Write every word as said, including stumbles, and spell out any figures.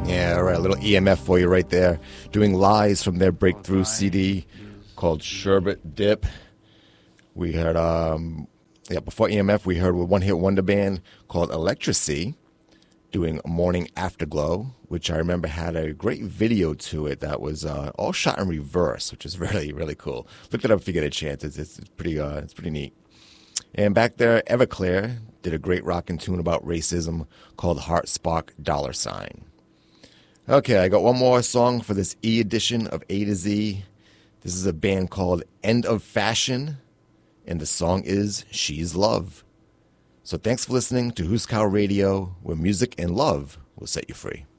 Yeah, all right, a little E M F for you right there. Doing Lies from their breakthrough C D called Sherbet Dip. We heard, um, yeah, before E M F, we heard a one-hit wonder band called Electricity doing Morning Afterglow, which I remember had a great video to it that was uh, all shot in reverse, which is really, really cool. Look it up if you get a chance. It's, it's, it's pretty, uh, it's pretty neat. And back there, Everclear did a great rockin' tune about racism called Heart Spark Dollar Sign. Okay, I got one more song for this E edition of A to Z. This is a band called End of Fashion, and the song is She's Love. So thanks for listening to Huskow Radio, where music and love will set you free.